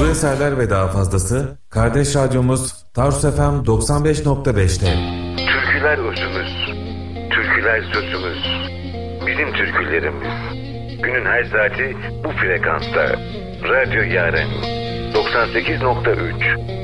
eserler ve daha fazlası kardeş radyomuz Tarsus FM 95.5'te. Türküler özümüz, türküler sözümüz, bizim türkülerimiz. Günün her saati bu frekansta. Radyo Yaren 98.3.